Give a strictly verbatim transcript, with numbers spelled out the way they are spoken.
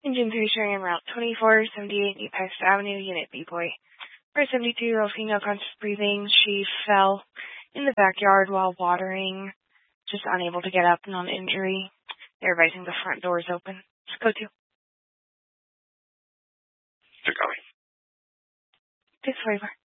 Engine three sharing on Route twenty-four seventy-eight, Apex Avenue, Unit B-Boy. For a seventy-two-year-old female conscious breathing, she fell in the backyard while watering, just unable to get up, non-injury. They're advising the front door is open. Just go to. They're going. This way,